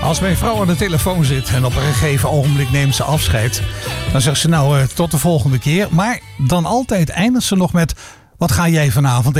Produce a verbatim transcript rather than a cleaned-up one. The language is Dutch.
Als mijn vrouw aan de telefoon zit en op een gegeven ogenblik neemt ze afscheid, dan zegt ze nou uh, tot de volgende keer. Maar dan altijd eindigt ze nog met: wat ga jij vanavond